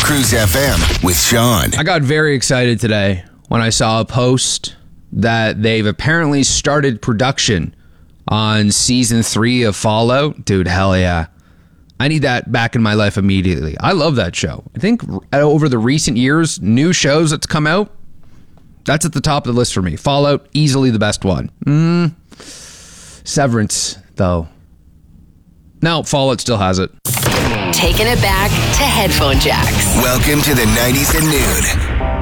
Cruise FM with Sean. I got very excited today when I saw a post that they've apparently started production on season 3 of Fallout. Dude, hell yeah. I need that back in my life immediately. I love that show. I think over the recent years, new shows that's come out, that's at the top of the list for me. Fallout, easily the best one. Severance, though. No, Fallout still has it. Taking it back to headphone jacks. Welcome to the 90s at noon.